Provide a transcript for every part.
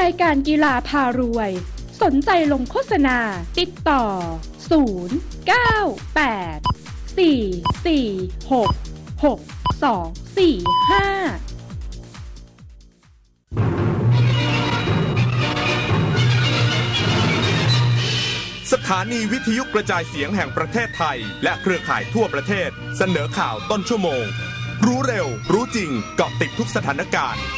ายการกีฬาพารวยสนใจลงโฆษณาติดต่อ098 446 6245 สถานีวิทยุกระจายเสียงแห่งประเทศไทยและเครือข่ายทั่วประเทศเสนอข่าวต้นชั่วโมงรู้เร็วรู้จริงเกาะติดทุกสถานการณ์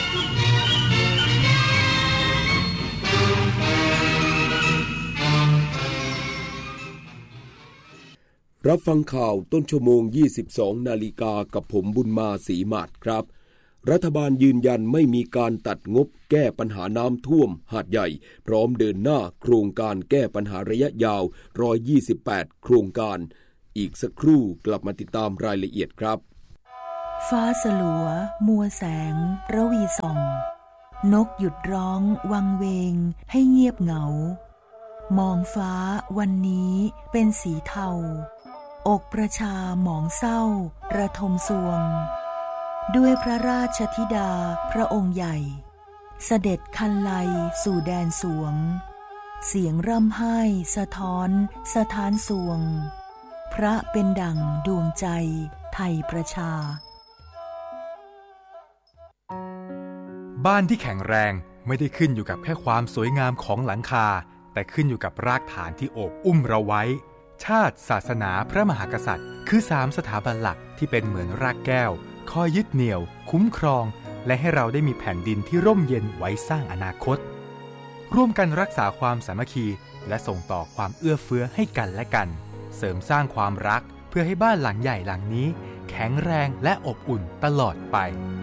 รับฟังข่าวต้นชั่วโมง 22 นาฬิกากับผมบุญมาศรีมาศครับรัฐบาลยืนยันไม่มีการตัดงบแก้ปัญหาน้ำท่วมหาดใหญ่พร้อมเดินหน้าโครงการแก้ปัญหาระยะยาว128โครงการอีกสักครู่กลับมาติดตามรายละเอียดครับฟ้าสลัวมัวแสงระวีส่องนกหยุดร้องวังเวงให้เงียบเหงามองฟ้าวันนี้เป็นสีเทาอกประชาหมองเศร้าระทมสวงด้วยพระราชธิดาพระองค์ใหญ่เสด็จคันไลสู่แดนสวงเสียงร่ำไห้สะท้อนสถานสวงพระเป็นดั่งดวงใจไทยประชาบ้านที่แข็งแรงไม่ได้ขึ้นอยู่กับแค่ความสวยงามของหลังคาแต่ขึ้นอยู่กับรากฐานที่โอบอุ้มเราไว้ชาติศาสนาพระมหากษัตริย์คือ3สถาบันหลักที่เป็นเหมือนรากแก้วคอยยึดเหนี่ยวคุ้มครองและให้เราได้มีแผ่นดินที่ร่มเย็นไว้สร้างอนาคตร่วมกันรักษาความสามัคคีและส่งต่อความเอื้อเฟื้อให้กันและกันเสริมสร้างความรักเพื่อให้บ้านหลังใหญ่หลังนี้แข็งแรงและอบอุ่นตลอดไป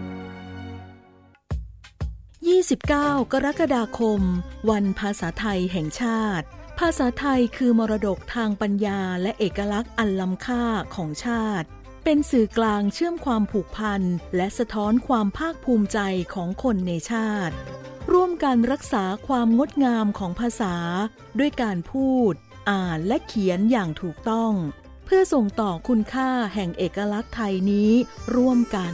29 กรกฎาคมวันภาษาไทยแห่งชาติภาษาไทยคือมรดกทางปัญญาและเอกลักษณ์อันล้ำค่าของชาติเป็นสื่อกลางเชื่อมความผูกพันและสะท้อนความภาคภูมิใจของคนในชาติร่วมกันรักษาความงดงามของภาษาด้วยการพูดอ่านและเขียนอย่างถูกต้องเพื่อส่งต่อคุณค่าแห่งเอกลักษณ์ไทยนี้ร่วมกัน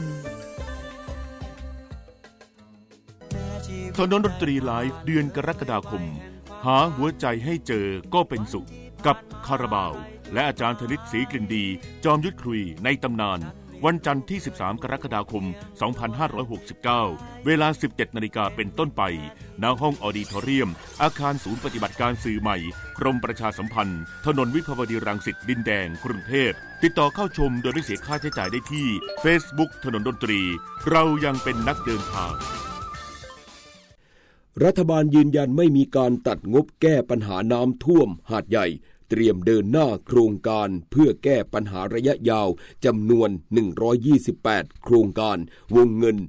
ถนนดนตรีไลฟ์เดือนกรกฎาคมหาหัวใจให้เจอก็เป็นสุขกับคาราบาวและอาจารย์ธนิตศรีกลิ่นดีจอมยุทธคุยในตำนานวันจันทร์ที่13กรกฎาคม2569เวลา 17:00 น.เป็นต้นไปณห้องออดิทอเรียมอาคารศูนย์ปฏิบัติการสื่อใหม่กรมประชาสัมพันธ์ถนนวิภาวดีรังสิตดินแดงกรุงเทพติดต่อเข้าชมโดยไม่เสียค่าใช้จ่ายได้ที่ Facebook ถนนดนตรีเรายังเป็นนักเดินทางรัฐบาลยืนยันไม่มีการตัดงบแก้ปัญหาน้ำท่วมหาดใหญ่เตรียมเดินหน้าโครงการเพื่อแก้ปัญหาระยะยาวจำนวน128โครงการวงเงิน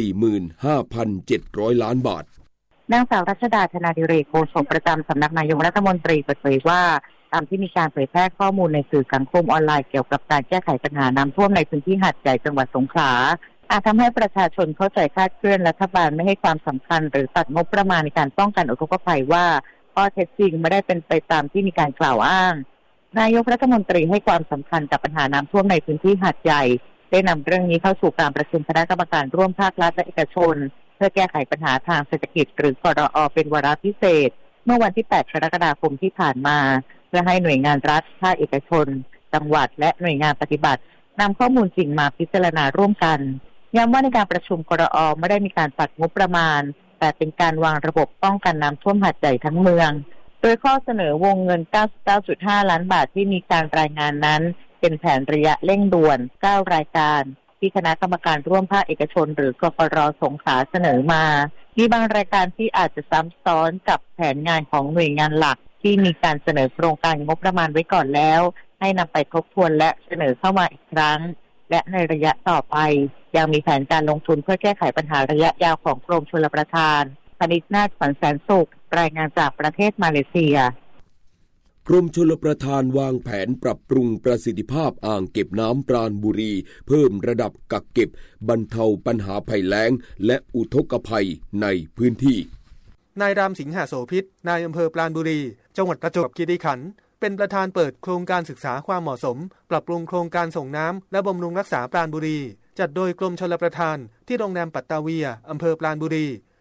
45,700 ล้านบาทนางสาวรัชดาธนาดิเรกโฆษกประจำสำนักนายกรัฐมนตรีเปิดเผยว่าตามที่มีการเผยแพร่ข้อมูลในสื่อสังคมออนไลน์เกี่ยวกับการแก้ไขปัญหาน้ำท่วมในพื้นที่หาดใหญ่จังหวัดสงขลาอาจทำให้ประชาชนเข้าใจคลาดเคลื่อนรัฐบาลไม่ให้ความสำคัญหรือตัดงบประมาณในการป้องกันอุทกภัยว่าข้อเท็จจริงไม่ได้เป็นไปตามที่มีการกล่าวอ้างนายกรัฐมนตรีให้ความสำคัญกับปัญหาน้ำท่วมในพื้นที่หาดใหญ่ได้นำเรื่องนี้เข้าสู่การประชุมคณะกรรมการร่วมภาครัฐและเอกชนเพื่อแก้ไขปัญหาทางเศรษฐกิจหรือกรอ.เป็นวาระพิเศษเมื่อวันที่8กรกฎาคมที่ผ่านมาเพื่อให้หน่วยงานรัฐภาคเอกชนจังหวัดและหน่วยงานปฏิบัตินำข้อมูลจริงมาพิจารณาร่วมกันย้ำว่าในการประชุมกรอ.ไม่ได้มีการตัดงบประมาณแต่เป็นการวางระบบป้องกันน้ำท่วมหาดใหญ่ทั้งเมืองโดยข้อเสนอวงเงิน 99.5 ล้านบาทที่มีการรายงานนั้นเป็นแผนระยะเร่งด่วน9รายการที่คณะกรรมการร่วมภาคเอกชนหรือกปร.สงขลาเสนอมามีบางรายการที่อาจจะซ้ำซ้อนกับแผนงานของหน่วยงานหลักที่มีการเสนอโครงการงบประมาณไว้ก่อนแล้วให้นำไปทบทวนและเสนอเข้ามาอีกครั้งและในระยะต่อไปยังมีแผนการลงทุนเพื่อแก้ไขปัญหาระยะยาวของกรมชลประทานพนิษฐ์นาฏ ขวัญแสนสุขรายงานจากประเทศมาเลเซียกรมชลประทานวางแผนปรับปรุงประสิทธิภาพอ่างเก็บน้ำปราณบุรีเพิ่มระดับกักเก็บบรรเทาปัญหาภัยแล้งและอุทกภัยในพื้นที่นายรามสิงหาโสภิตนายอำเภอปราณบุรีจังหวัดประจวบคีรีขันธ์เป็นประธานเปิดโครงการศึกษาความเหมาะสมปรับปรุงโครงการส่งน้ำและบำรุงรักษาปราณบุรีจัดโดยกรมชลประทานที่โรงแรมปัตตาเวียอำเภอปราณบุรี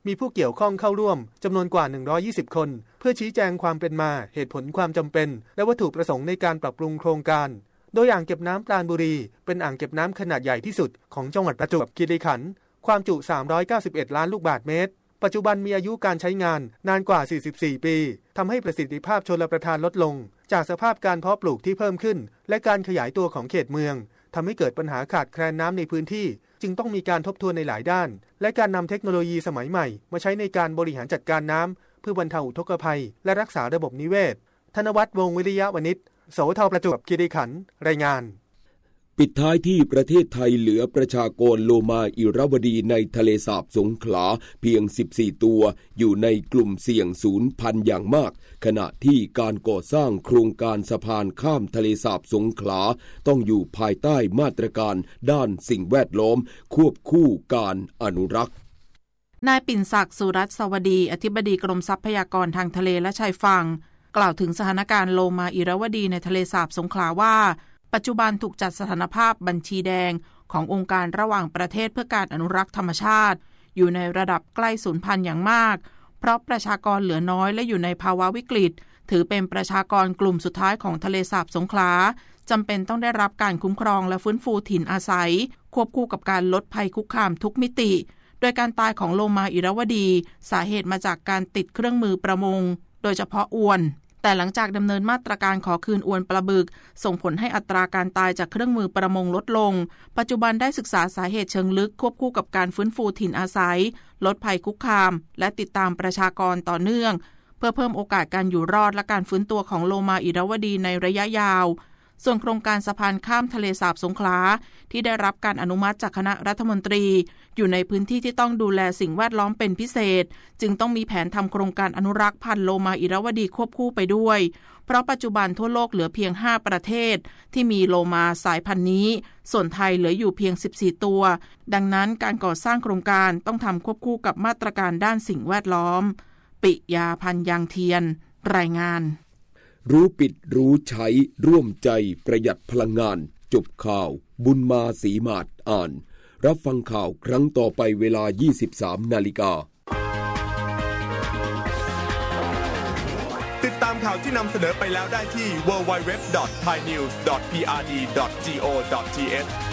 มีผู้เกี่ยวข้องเข้าร่วมจำนวนกว่า120คนเพื่อชี้แจงความเป็นมาเหตุผลความจำเป็นและวัตถุประสงค์ในการปรับปรุงโครงการโดยอ่างเก็บน้ำปราณบุรีเป็นอ่างเก็บน้ำขนาดใหญ่ที่สุดของจังหวัดประจวบคีรีขันธ์ความจุ391ล้านลูกบาศก์เมตรปัจจุบันมีอายุการใช้งานนานกว่า44ปีทำให้ประสิทธิภาพชลประทานลดลงจากสภาพการเพาะปลูกที่เพิ่มขึ้นและการขยายตัวของเขตเมืองทำให้เกิดปัญหาขาดแคลนน้ำในพื้นที่จึงต้องมีการทบทวนในหลายด้านและการนำเทคโนโลยีสมัยใหม่มาใช้ในการบริหารจัดการน้ำเพื่อบรรเทาอุทกภัยและรักษาระบบนิเวศธนวัฒน์ วงศ์วิริยะวณิช สวท.ประจวบคีรีขันธ์รายงานปิดท้ายที่ประเทศไทยเหลือประชากรโลมาอิรวดีในทะเลสาบสงขลาเพียง14ตัวอยู่ในกลุ่มเสี่ยงสูญพันธุ์อย่างมากขณะที่การก่อสร้างโครงการสะพานข้ามทะเลสาบสงขลาต้องอยู่ภายใต้มาตรการด้านสิ่งแวดล้อมควบคู่การอนุรักษ์นายปิ่นศักดิ์สุรัตน์สวัสดีอธิบดีกรมทรัพยากรทางทะเลและชายฝั่งกล่าวถึงสถานการณ์โลมาอิรวดีในทะเลสาบสงขลาว่าปัจจุบันถูกจัดสถานภาพบัญชีแดงขององค์การระหว่างประเทศเพื่อการอนุรักษ์ธรรมชาติอยู่ในระดับใกล้สูญพันธุ์อย่างมากเพราะประชากรเหลือน้อยและอยู่ในภาวะวิกฤตถือเป็นประชากรกลุ่มสุดท้ายของทะเลสาบสงขลาจำเป็นต้องได้รับการคุ้มครองและฟื้นฟูถิ่นอาศัยควบคู่กับการลดภัยคุกคามทุกมิติโดยการตายของโลมาอิรวดีสาเหตุมาจากการติดเครื่องมือประมงโดยเฉพาะอวนแต่หลังจากดำเนินมาตรการขอคืนอวนปลาบึกส่งผลให้อัตราการตายจากเครื่องมือประมงลดลงปัจจุบันได้ศึกษาสาเหตุเชิงลึกควบคู่กับการฟื้นฟูถิ่นอาศัยลดภัยคุกคามและติดตามประชากรต่อเนื่องเพื่อเพิ่มโอกาสการอยู่รอดและการฟื้นตัวของโลมาอิรวดีในระยะยาวส่วนโครงการสะพานข้ามทะเลสาบสงขลาที่ได้รับการอนุมัติจากคณะรัฐมนตรีอยู่ในพื้นที่ที่ต้องดูแลสิ่งแวดล้อมเป็นพิเศษจึงต้องมีแผนทำโครงการอนุรักษ์พันธุ์โลมาอิรวดีควบคู่ไปด้วยเพราะปัจจุบันทั่วโลกเหลือเพียง5ประเทศที่มีโลมาสายพันธุ์นี้ส่วนไทยเหลืออยู่เพียง14ตัวดังนั้นการก่อสร้างโครงการต้องทำควบคู่กับมาตรการด้านสิ่งแวดล้อมปิยาพันธ์ยางเทียนรายงานรู้ปิดรู้ใช้ร่วมใจประหยัดพลังงานจบข่าวบุญมาศรีมาศอ่านรับฟังข่าวครั้งต่อไปเวลา 23:00 น. ติดตามข่าวที่นำเสนอไปแล้วได้ที่ www.thainews.prd.go.th